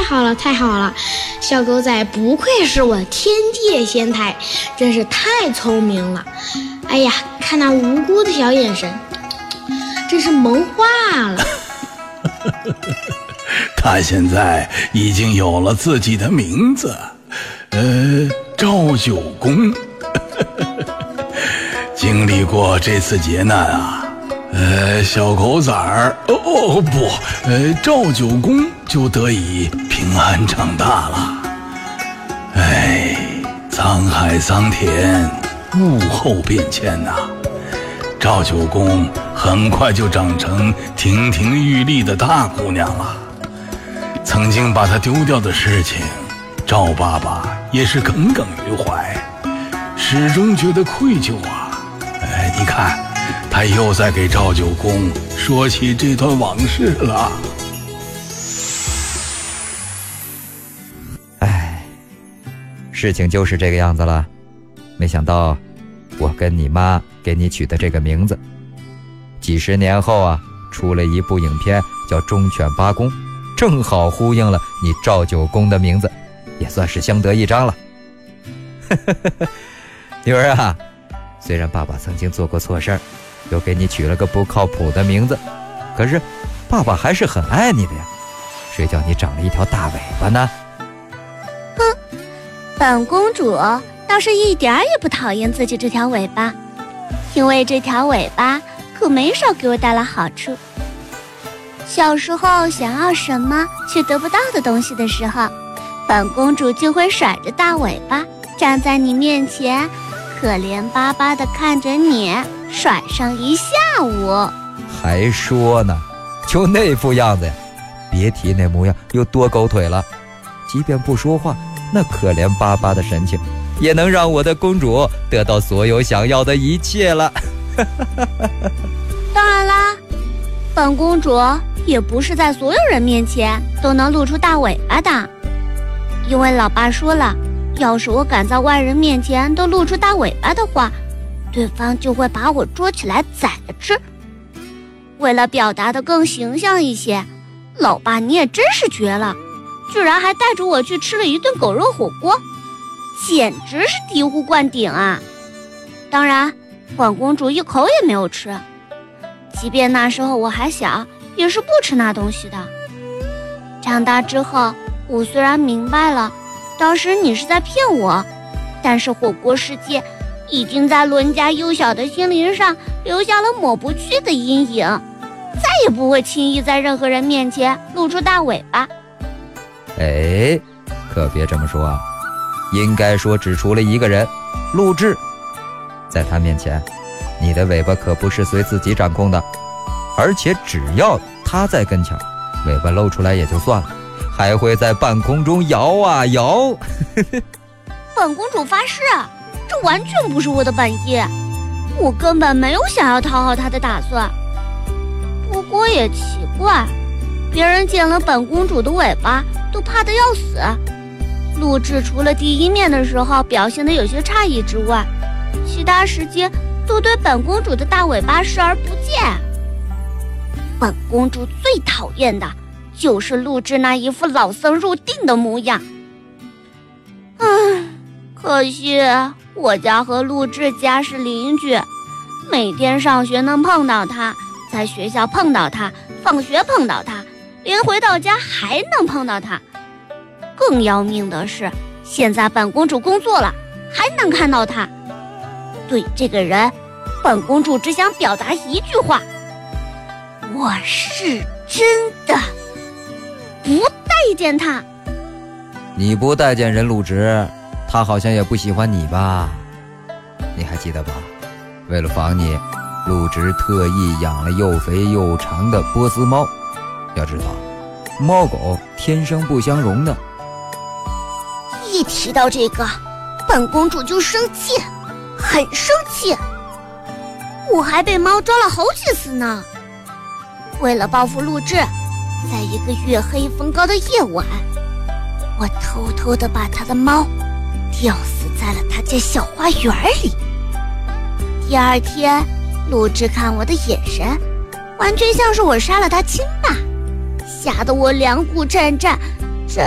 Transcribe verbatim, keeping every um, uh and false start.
好了，太好了！小狗仔不愧是我天界仙台，真是太聪明了。哎呀，看那无辜的小眼神，真是萌化了。 他现在已经有了自己的名字，呃，赵九公。经历过这次劫难啊，呃，小狗崽儿，哦哦不，呃，赵九公就得以平安长大了。哎，沧海桑田，物候变迁呐、啊，赵九公很快就长成亭亭玉立的大姑娘了。曾经把她丢掉的事情，赵爸爸也是耿耿于怀，始终觉得愧疚啊。哎，你看，他又在给赵九公说起这段往事了。 哎，事情就是这个样子了。没想到，我跟你妈给你取的这个名字，几十年后啊，出了一部影片叫《忠犬八公》，正好呼应了你赵九公的名字，也算是相得益彰了。女儿啊，虽然爸爸曾经做过错事儿，又给你取了个不靠谱的名字，可是爸爸还是很爱你的呀，谁叫你长了一条大尾巴呢？ 哼，本公主倒是一点儿也不讨厌自己这条尾巴，因为这条尾巴可没少给我带来好处。小时候想要什么却得不到的东西的时候，本公主就会甩着大尾巴站在你面前，可怜巴巴地看着你，甩上一下午。 还说呢，就那副样子呀，别提那模样有多狗腿了。即便不说话，那可怜巴巴的神情，也能让我的公主得到所有想要的一切了。 当然啦，本公主也不是在所有人面前都能露出大尾巴的，因为老爸说了，要是我敢在外人面前都露出大尾巴的话，对方就会把我捉起来宰了吃。为了表达得更形象一些，老爸你也真是绝了，居然还带着我去吃了一顿狗肉火锅，简直是醍醐灌顶啊！当然，本公主一口也没有吃，即便那时候我还小，也是不吃那东西的。长大之后，我虽然明白了当时你是在骗我，但是火锅世界已经在伦家幼小的心灵上留下了抹不去的阴影，再也不会轻易在任何人面前露出大尾巴。 哎，可别这么说啊，应该说只除了一个人，陆志。在他面前，你的尾巴可不是随自己掌控的，而且只要他在跟前，尾巴露出来也就算了，还会在半空中摇啊摇。 本公主发誓，这完全不是我的本意，我根本没有想要讨好他的打算。不过也奇怪，别人见了本公主的尾巴都怕得要死。陆志除了第一面的时候表现得有些诧异之外，其他时间都对本公主的大尾巴视而不见。本公主最讨厌的就是陆志那一副老僧入定的模样。唉，可惜我家和陆志家是邻居，每天上学能碰到他，在学校碰到他，放学碰到他，连回到家还能碰到他。更要命的是，现在本公主工作了，还能看到他。对这个人，本公主只想表达一句话：我是真的不待见他。 你不待见人陆直，他好像也不喜欢你吧？你还记得吧？为了防你，陆直特意养了又肥又长的波斯猫。要知道，猫狗天生不相容的。 一提到这个，本公主就生气，很生气。我还被猫抓了好几次呢。为了报复陆志，在一个月黑风高的夜晚，我偷偷地把他的猫吊死在了他家小花园里。第二天，陆志看我的眼神完全像是我杀了他亲爸，吓得我两股战战，